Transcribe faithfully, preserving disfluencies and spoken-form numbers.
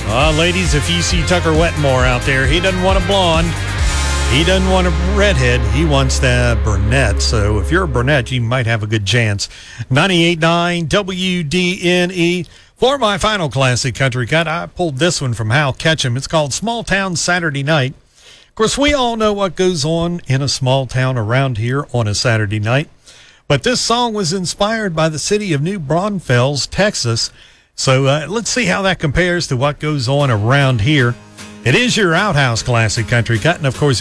Uh, ladies, if you see Tucker Wetmore out there, he doesn't want a blonde. He doesn't want a redhead. He wants the brunette. So if you're a brunette, you might have a good chance. ninety-eight point nine W D N E. For my final classic country cut, I pulled this one from Hal Ketchum. It's called Small Town Saturday Night. Of course, we all know what goes on in a small town around here on a Saturday night. But this song was inspired by the city of New Braunfels, Texas. So uh, let's see how that compares to what goes on around here. It is your Outhouse Classic Country Cut, and of course,